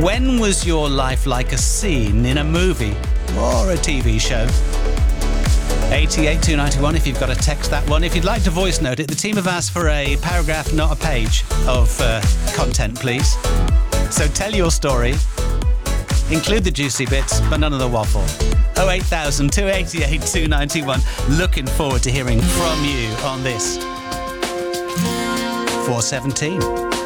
When was your life like a scene in a movie or a TV show? 88291 if you've got to text that one. If you'd like to voice note it, the team have asked for a paragraph, not a page, of content, please. So tell your story. Include the juicy bits, but none of the waffle. 08000 288 291. Looking forward to hearing from you on this. 417.